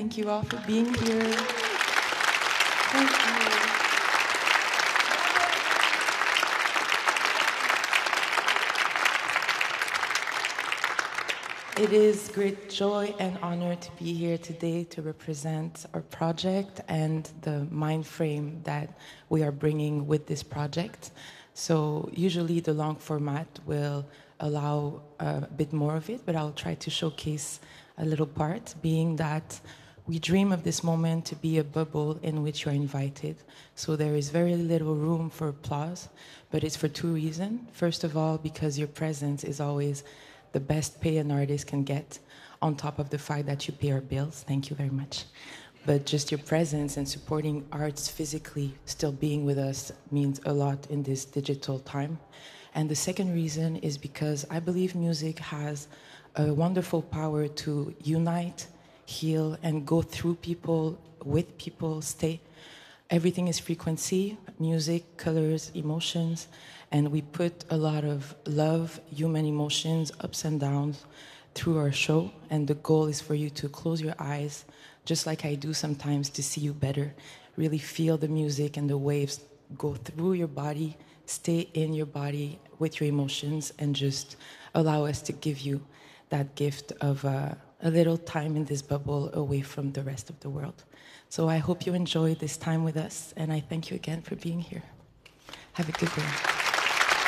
Thank you all for being here. Thank you. It is great joy and honor to be here today to represent our project and the mind frame that we are bringing with this project. So usually the long format will allow a bit more of it, but I'll try to showcase a little part, being that we dream of this moment to be a bubble in which you're invited. So there is very little room for applause, but it's for two reasons. First of all, because your presence is always the best pay an artist can get, on top of the fact that you pay our bills. Thank you very much. But just your presence and supporting arts physically, still being with us, means a lot in this digital time. And the second reason is because I believe music has a wonderful power to unite, heal, and go through people, with people, stay. Everything is frequency, music, colors, emotions, and we put a lot of love, human emotions, ups and downs through our show, and the goal is for you to close your eyes, just like I do sometimes, to see you better. Really feel the music and the waves go through your body, stay in your body with your emotions, and just allow us to give you that gift of a little time in this bubble away from the rest of the world. So I hope you enjoy this time with us, and I thank you again for being here. Have a good day.